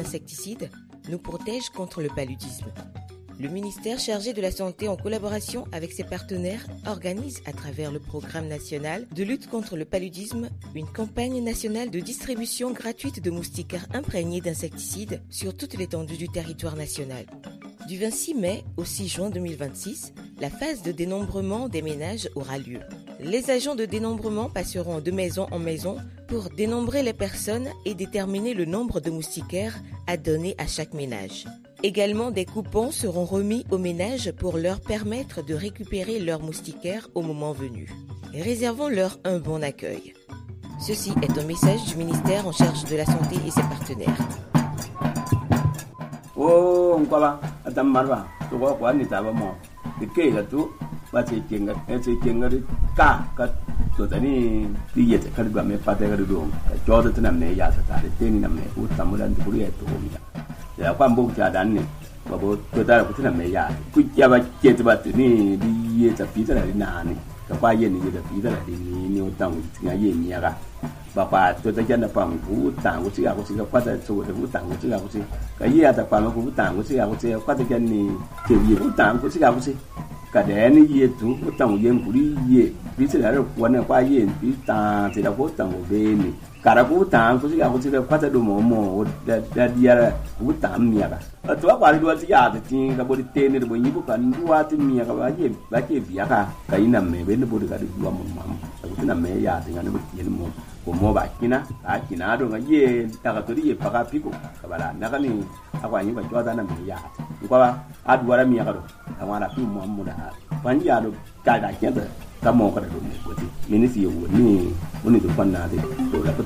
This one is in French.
d'insecticides nous protège contre le paludisme. Le ministère chargé de la Santé, en collaboration avec ses partenaires, organise à travers le programme national de lutte contre le paludisme une campagne nationale de distribution gratuite de moustiquaires imprégnés d'insecticides sur toute l'étendue du territoire national. Du 26 mai au 6 juin 2026, la phase de dénombrement des ménages aura lieu. Les agents de dénombrement passeront de maison en maison pour dénombrer les personnes et déterminer le nombre de moustiquaires à donner à chaque ménage. Également, des coupons seront remis aux ménages pour leur permettre de récupérer leurs moustiquaires au moment venu. Réservons-leur un bon accueil. Ceci est un message du ministère en charge de la Santé et ses partenaires. Oh, ngwaba adam marwa to ko kwa ni taba mo de ke la tu ba che kenga ka to tani ti ye ka ga me pa te ga do ka jo de na me ya ta te ni na me u ta mu dan tu ye to mi ya kwa mbu cha dan ni ba bo to ta ku na me ya ku ya ba che te ba ni di ye ta pi ta na ni ka pa ye ni ye ta pi ta ni o ta mu ti ga ye ni ya ga bà bà tôi thấy dân là bằng vũ tàng của chị à của chị qua tại chỗ để vũ tàng của chị à của chị cái gì à tập bằng vũ tàng của chị à của chị qua tại dân này kiểu gì vũ tàng của chị à của chị cả để này gì chú vũ tàng của dân của đi gì ví dụ là quán này qua gì ví tàng thì là vũ tàng của bên này cả là vũ tàng của chị à của chị qua tại đồ mồ đã đi ra vũ tàng mía cả tôi qua đi đua chị à thì cái body tên này body như bữa cần đua thì mía cả cái gì việc cả cái nằm này bên nó body cái đua mồm cái nằm này à thì nó body gì mồm como ba kina akina do ngaye tagatori ye paka piko kabala nakani akwa nyiba jwada na miya ngwa adwara miya kado amara fi muammuda banji ado kada kenda kamo kada do moti minisi yo ni do panna de do la ko